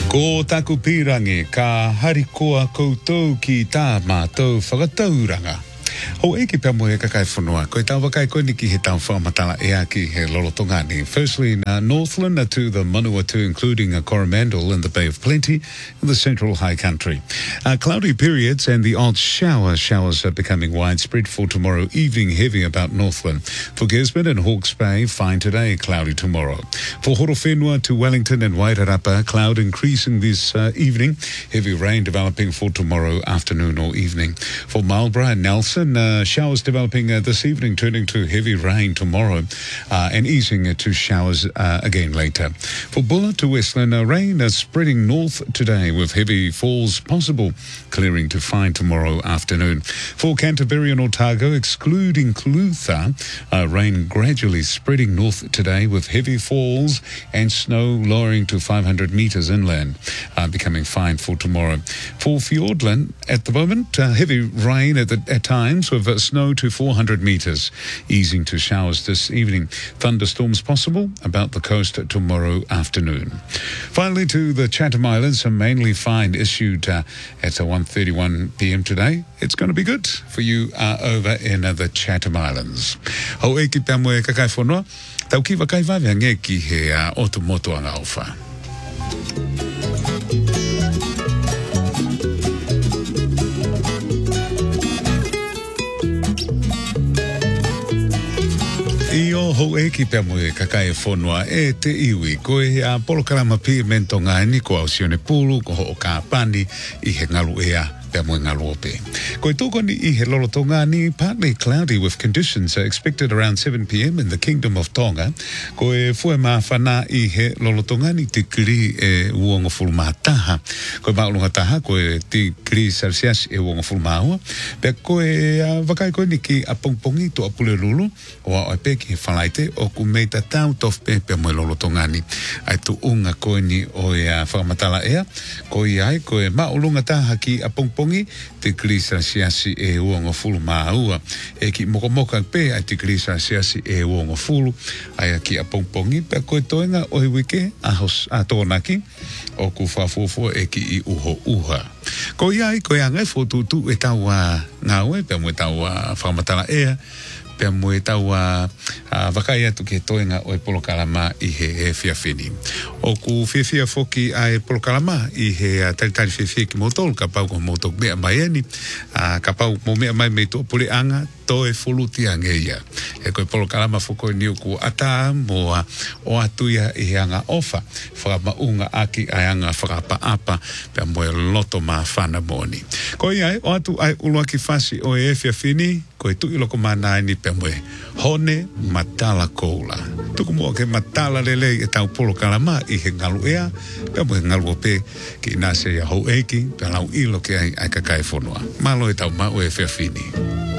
Ko taku pirangi ka harikoa koutou ki tā mātou whakatauranga. Ho eke pia mo e kakai whanua. Koe tau wakai koe niki he tau whamatala e aki he lolotongani. Firstly, in Northland to the Manawatu, including Coromandel and the Bay of Plenty in the central high country. Cloudy periods and the odd showers are becoming widespread for tomorrow evening, heavy about Northland. For Gisborne and Hawke's Bay, fine today, cloudy tomorrow. For Horowhenua to Wellington and Wairarapa, cloud increasing this evening, heavy rain developing for tomorrow afternoon or evening. For Marlborough and Nelson, showers developing this evening, turning to heavy rain tomorrow and easing to showers again later. For Bulla to Westland, rain spreading north today with heavy falls possible, clearing to fine tomorrow afternoon. For Canterbury and Otago, excluding Clutha, rain gradually spreading north today with heavy falls and snow lowering to 500 metres inland, becoming fine for tomorrow. For Fiordland, at the moment, heavy rain at times with snow to 400 metres, easing to showers this evening. Thunderstorms possible about the coast tomorrow afternoon. Finally, to the Chatham Islands, a mainly fine issued at 1:31 p.m. today. It's going to be good for you over in the Chatham Islands. Ho eki pia mo e kakai whanua, tau ki wakai vavea nge ki he otomoto anga ofa. Io ho eki pia mo e kakai whanua e te iwi koe a polokarama pi mento ngani ko au sione pulu ko ho o ka pani I he ngalu ea pia mo ngalu ope. Koe toko ni I he lolotonga ni partly cloudy with conditions expected around 7 p.m. in the Kingdom of Tonga. Koe fue mawhana I he lolotonga ni te kiri e uongo fulmataha. Koe maulunga taha koe te kiri Celsius e uongo fulmaua. Pea koe wakai koe ni ki a pongpongi to apule lulu o a peki he whalaite o ku meita tau tof pepea mo lolotonga ni. Ai tu unga koe ni o e whakamatala ea. Koe ai koe maulunga taha ki a pongpongi te krisa siasi e uongo fulu maua e ki mokomoka pe ai te krisa siasi e uongo fulu ai ki a pongpongi pe koe toenga o wike ahos a tonaki o ku fafufu e ki I uho uha ko iai ko ia ngai fotutu e tau ngawe pe mo tau whamatala ea pe mo e tau wakai atu ke toenga o e polokalama I he whiawhini. O ku whiawhia foki a e polokalama I he taritari whiawhia ki motol ka pau ko motok mea mai ani ka pau mo mea mai me to pule anga to e fuluti angeia. E koe polokalama foko niu ku ata mo o atuia I anga ofa whakamaunga aki ai anga whakapa-apa pe mo e loto ma whana moni. Ko iai o atu ai ulua ki whasi o e whiawhini ko e tui loko mana ni pe mo e hone matala koula. Tuku mua ke matala lele e tau polokalama I he ngalu ea pe mo e ngalu ope ki nase ia hou eki pe lau ilo ke ai kakai whanua. Malo e tau ma o e whiawhini.